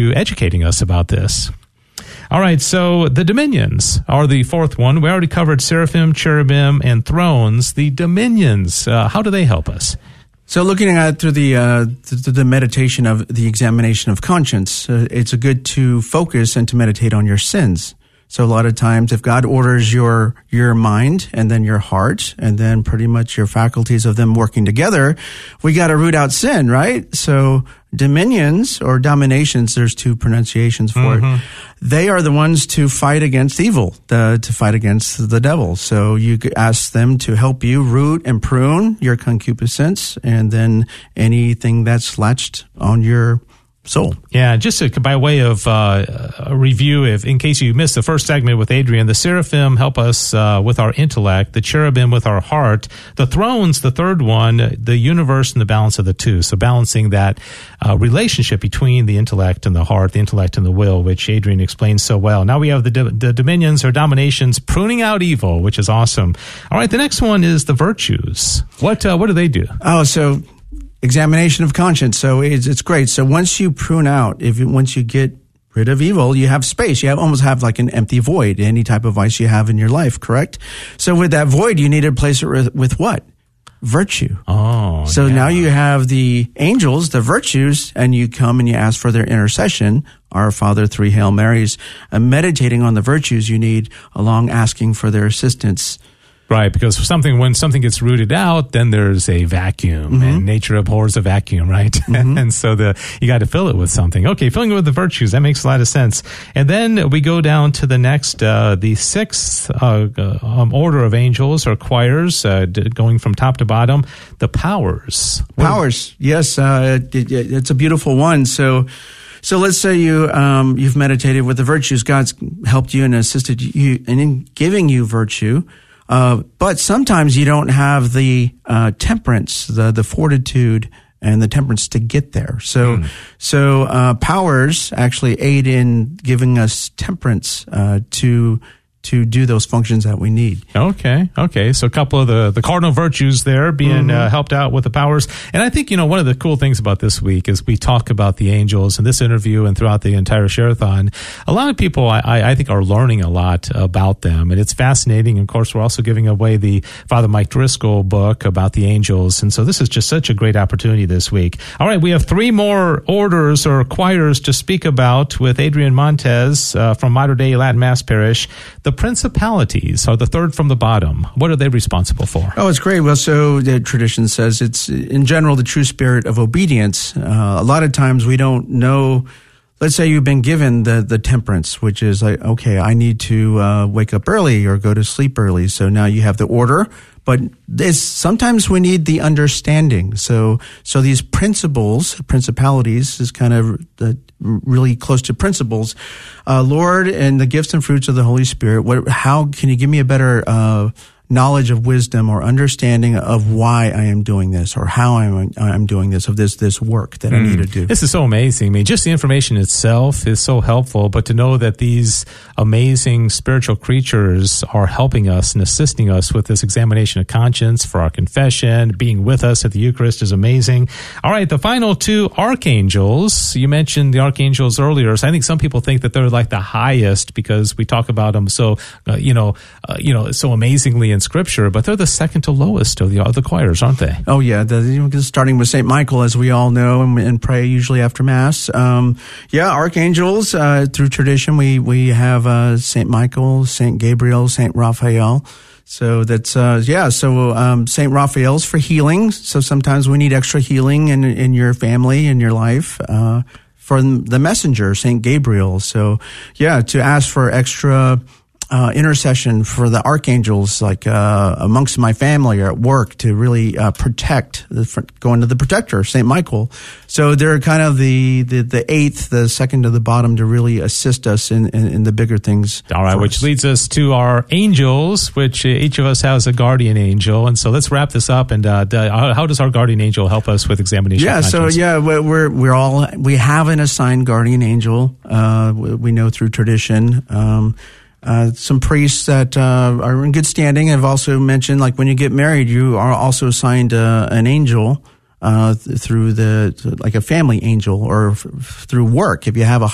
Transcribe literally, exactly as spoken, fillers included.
educating us about this. All right, so the dominions are the fourth one. We already covered seraphim, cherubim, and thrones. The dominions, uh, how do they help us? So looking at it through the, uh, the the meditation of the examination of conscience, uh, it's good to focus and to meditate on your sins. So a lot of times if God orders your your mind and then your heart and then pretty much your faculties of them working together, we got to root out sin, right? So dominions or dominations, there's two pronunciations for mm-hmm. it. They are the ones to fight against evil, the, to fight against the devil. So you ask them to help you root and prune your concupiscence and then anything that's latched on your soul. Yeah, just to, by way of uh, a review, if in case you missed the first segment with Adrian, the seraphim help us uh, with our intellect, the cherubim with our heart, the thrones, the third one, the universe and the balance of the two. So balancing that uh, relationship between the intellect and the heart, the intellect and the will, which Adrian explains so well. Now we have the, do- the dominions or dominations pruning out evil, which is awesome. All right, the next one is the virtues. What uh, what do they do? Oh, so examination of conscience. So it's, it's great. So once you prune out, if you, once you get rid of evil, you have space. You have almost have like an empty void, any type of vice you have in your life, correct? So with that void, you need to replace it with, with what? Virtue. Oh, so yeah. now you have the angels, the virtues, and you come and you ask for their intercession. Our Father, three Hail Marys, uh, meditating on the virtues you need along asking for their assistance. Right, because something when something gets rooted out, then there's a vacuum, mm-hmm. and nature abhors a vacuum, right? Mm-hmm. And so the you got to fill it with something. Okay, filling it with the virtues, that makes a lot of sense. And then we go down to the next, uh, the sixth uh, um, order of angels or choirs, uh, d- going from top to bottom, the powers. Powers, yes, uh, it, it, it's a beautiful one. So. So let's say you, um, you've meditated with the virtues. God's helped you and assisted you in giving you virtue. Uh, but sometimes you don't have the, uh, temperance, the, the fortitude and the temperance to get there. So, mm. so, uh, powers actually aid in giving us temperance, uh, to, to do those functions that we need. Okay, okay. So a couple of the, the cardinal virtues there being mm-hmm. uh, helped out with the powers. And I think, you know, one of the cool things about this week is we talk about the angels in this interview and throughout the entire Share-a-thon. A lot of people, I, I think, are learning a lot about them. And it's fascinating. Of course, we're also giving away the Father Mike Driscoll book about the angels. And so this is just such a great opportunity this week. All right, we have three more orders or choirs to speak about with Adrian Montez uh, from Mater Dei Latin Mass Parish. The principalities are the third from the bottom. What are they responsible for? Oh, it's great. Well, so the tradition says it's, in general, the true spirit of obedience. Uh, a lot of times we don't know. Let's say you've been given the, the temperance, which is like, okay, I need to uh, wake up early or go to sleep early. So now you have the order, but this, sometimes we need the understanding. So, so these principles, principalities is kind of the, really close to principles. Uh, Lord, and the gifts and fruits of the Holy Spirit, what, how can you give me a better, uh, knowledge of wisdom or understanding of why I am doing this or how I'm, I'm doing this, of this, this work that mm. I need to do. This is so amazing. I mean, just the information itself is so helpful, but to know that these amazing spiritual creatures are helping us and assisting us with this examination of conscience for our confession, being with us at the Eucharist is amazing. All right, the final two archangels. You mentioned the archangels earlier, so I think some people think that they're like the highest because we talk about them so, uh, you know, uh, you know, so amazingly in Scripture, but they're the second to lowest of the other choirs, aren't they? Oh, yeah. The, you know, starting with Saint Michael, as we all know, and, and pray usually after Mass. Um, yeah, archangels, uh, through tradition, we, we have uh, Saint Michael, Saint Gabriel, Saint Raphael. So that's, uh, yeah, so um, Saint Raphael's for healing. So sometimes we need extra healing in, in your family, in your life. Uh, for the messenger, Saint Gabriel. So, yeah, to ask for extra Uh, intercession for the archangels, like uh, amongst my family or at work, to really uh, protect, the, going to the protector, Saint Michael. So they're kind of the, the, the eighth, the second to the bottom, to really assist us in, in, in the bigger things. All right, which us. leads us to our angels, which uh, each of us has a guardian angel. And so let's wrap this up. And uh, the, how does our guardian angel help us with examination yeah, of conscience? So yeah, we're we're all we have an assigned guardian angel. Uh, we know through tradition. Um, Uh, some priests that uh, are in good standing have also mentioned, like when you get married, you are also assigned uh, an angel uh, th- through the, like a family angel, or f- through work. If you have a